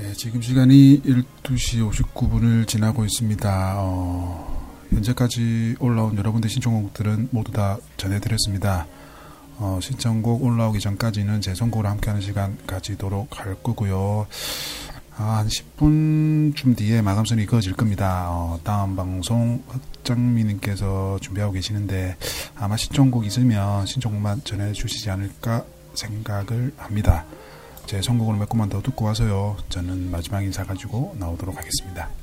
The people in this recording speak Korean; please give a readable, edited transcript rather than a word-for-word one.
네, 지금 시간이 12시 59분을 지나고 있습니다. 현재까지 올라온 여러분들 신청곡들은 모두 다 전해드렸습니다. 신청곡 올라오기 전까지는 제 선곡으로 함께하는 시간 가지도록 할 거고요. 한 10분쯤 뒤에 마감선이 그어질 겁니다. 다음 방송 흑장미님께서 준비하고 계시는데 아마 신청곡 있으면 신청곡만 전해주시지 않을까 생각을 합니다. 제 선곡을 몇 곡만 더 듣고 와서요. 저는 마지막 인사 가지고 나오도록 하겠습니다.